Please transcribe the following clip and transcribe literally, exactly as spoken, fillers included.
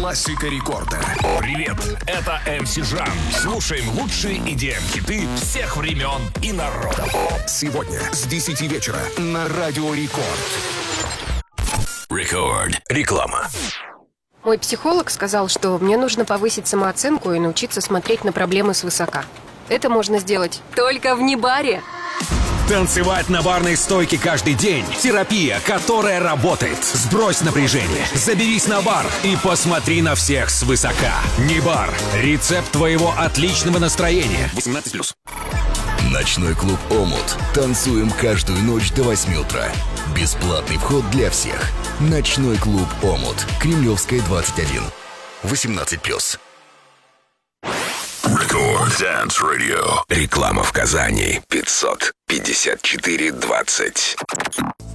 Классика рекорда. Привет, это эм си Жан. Слушаем лучшие и ди эм-хиты всех времен и народов. Сегодня с десяти вечера на Радио Рекорд. Рекорд. Реклама. Мой психолог сказал, что мне нужно повысить самооценку и научиться смотреть на проблемы свысока. Это можно сделать только в Нибаре. Танцевать на барной стойке каждый день. Терапия, которая работает. Сбрось напряжение, заберись на бар и посмотри на всех свысока. Нибар. Рецепт твоего отличного настроения. восемнадцать плюс. Ночной клуб «Омут». Танцуем каждую ночь до восьми утра. Бесплатный вход для всех. Ночной клуб «Омут». Кремлевская, двадцать один. восемнадцать плюс. Рекорд Dance Radio. Реклама в Казани. пятьсот пятьдесят четыре двадцать.